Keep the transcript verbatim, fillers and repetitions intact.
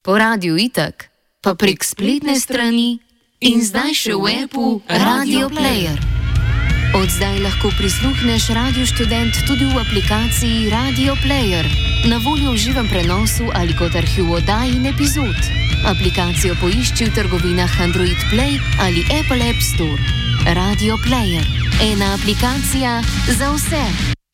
po radiju itak, pa prek spletne strani in zdaj še v appu Radio Player. Od zdaj lahko prisluhneš Radio Študent tudi v aplikaciji Radio Player, na voljo v živem prenosu ali kot arhiv oddaj in epizod. Aplikacijo poišči v trgovinah Android Play ali Apple App Store. Radio Player. Ena aplikacija za vse.